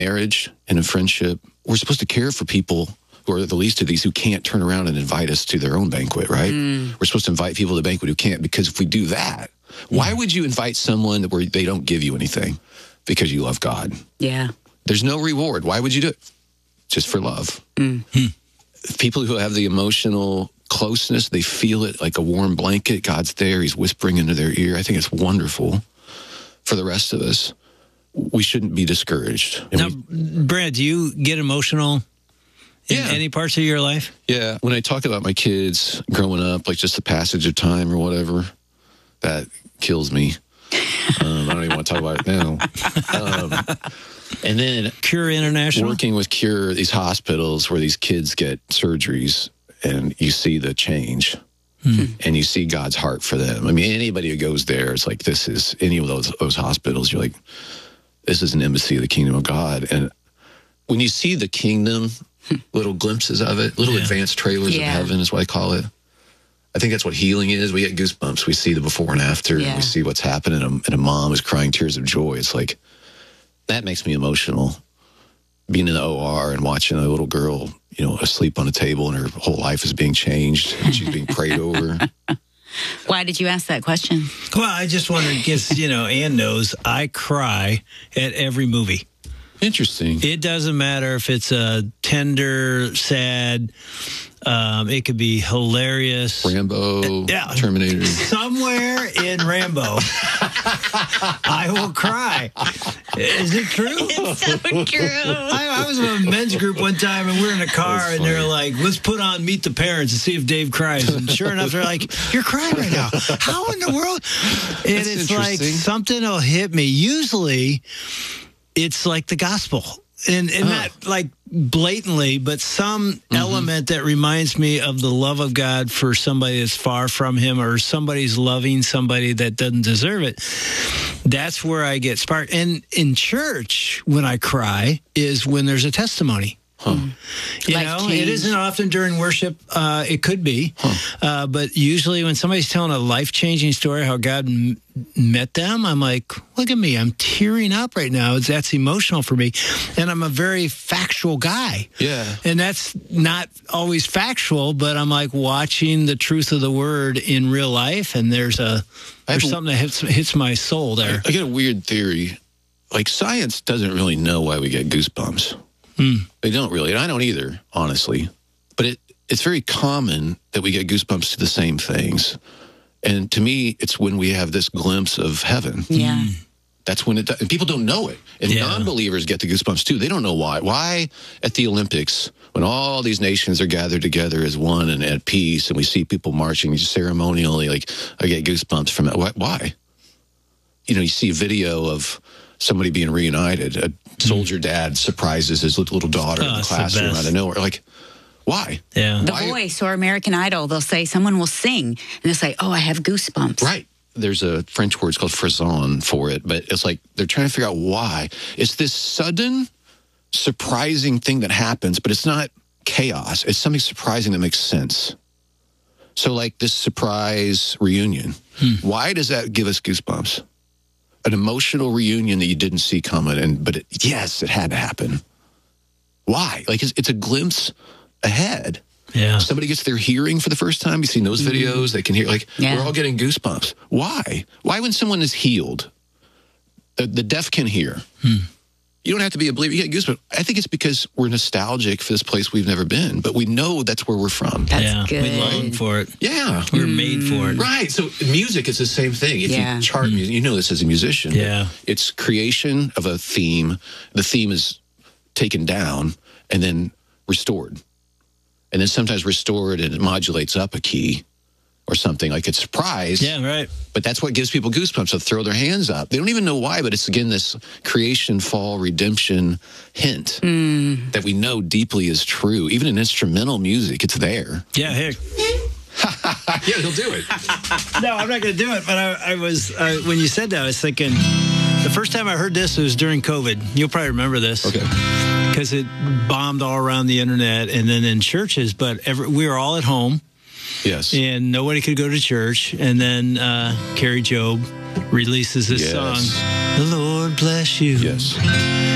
marriage and in friendship, we're supposed to care for people who are the least of these who can't turn around and invite us to their own banquet, right? We're supposed to invite people to the banquet who can't, because if we do that, why would you invite someone where they don't give you anything? Because you love God. Yeah. There's no reward. Why would you do it? Just for love. People who have the emotional closeness, they feel it like a warm blanket. God's there. He's whispering into their ear. I think it's wonderful. For the rest of us, we shouldn't be discouraged. Now, Brad, do you get emotional in any parts of your life? Yeah. When I talk about my kids growing up, like just the passage of time or whatever, that kills me. I don't even want to talk about it now. And then Cure International? Working with Cure, these hospitals where these kids get surgeries, and you see the change. And you see God's heart for them. I mean, anybody who goes there, it's like, this is, any of those hospitals, you're like, this is an embassy of the kingdom of God. And when you see the kingdom, little glimpses of it, little advanced trailers of heaven is what I call it. I think that's what healing is. We get goosebumps. We see the before and after, and we see what's happening, and a mom is crying tears of joy. It's like, that makes me emotional. Being in the OR and watching a little girl, you know, asleep on a table and her whole life is being changed and she's being prayed over. Why did you ask that question? Well, I just wondered, because, you know, Ann knows I cry at every movie. Interesting. It doesn't matter if it's a tender, sad, it could be hilarious. Rambo, Terminator. Somewhere in Rambo, I will cry. Is it true? It's so true. I was with a men's group one time, and we're in a car, and they're like, let's put on Meet the Parents and see if Dave cries. And sure enough, they're like, you're crying right now. How in the world? And it's like something will hit me. Usually, it's like the gospel. And not like blatantly, but some element that reminds me of the love of God for somebody that's far from him, or somebody's loving somebody that doesn't deserve it. That's where I get sparked. And in church, when I cry, is when there's a testimony. You know, it isn't often during worship. It could be. But usually when somebody's telling a life-changing story, how God met them, I'm like, look at me. I'm tearing up right now. That's emotional for me. And I'm a very factual guy. Yeah. And that's not always factual, but I'm like watching the truth of the word in real life. And there's something that hits my soul there. I get a weird theory. Like, science doesn't really know why we get goosebumps. They don't really, and I don't either, honestly. But it's very common that we get goosebumps to the same things. And to me, it's when we have this glimpse of heaven. Yeah. That's when and people don't know it. And non-believers get the goosebumps too. They don't know why. Why at the Olympics, when all these nations are gathered together as one and at peace, and we see people marching ceremonially, like, I get goosebumps from it. Why? You know, you see a video of somebody being reunited. A soldier dad surprises his little daughter in the classroom out of nowhere. Like, why? Yeah. The Voice or American Idol, they'll say, someone will sing, and they'll say, oh, I have goosebumps. Right. There's a French word, it's called frisson for it, but it's like they're trying to figure out why. It's this sudden, surprising thing that happens, but it's not chaos. It's something surprising that makes sense. So like this surprise reunion, why does that give us goosebumps? An emotional reunion that you didn't see coming, but it had to happen. Why? Like, it's a glimpse ahead. Yeah. Somebody gets their hearing for the first time. You've seen those videos. They can hear, like, we're all getting goosebumps. Why? Why, when someone is healed, the deaf can hear? You don't have to be a believer. You get goosebumps. I think it's because we're nostalgic for this place we've never been, but we know that's where we're from. That's good. We long for it. Yeah. We're made for it. Right. So music is the same thing. If you chart music, you know this as a musician. Yeah. It's creation of a theme. The theme is taken down and then restored. And then sometimes restored and it modulates up a key or something, like it's surprise. Yeah, right. But that's what gives people goosebumps. They'll throw their hands up. They don't even know why, but it's, again, this creation, fall, redemption hint that we know deeply is true. Even in instrumental music, it's there. Yeah, heck. Yeah, he'll do it. No, I'm not going to do it, but I was, when you said that, I was thinking, the first time I heard this was during COVID. You'll probably remember this. Okay. Because it bombed all around the internet and then in churches, but we were all at home. Yes. And nobody could go to church. And then Carrie Job releases this song, "The Lord Bless You." Yes.